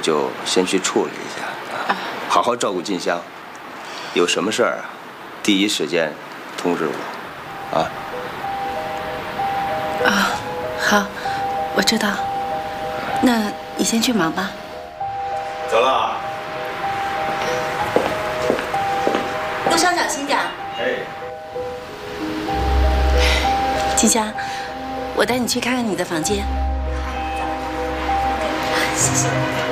就先去处理一下，好好照顾静香。有什么事儿啊，第一时间通知我，啊。 啊，好，我知道。那你先去忙吧。 走了。 路上小心点。 哎。 静香，我带你去看看你的房间。谢谢。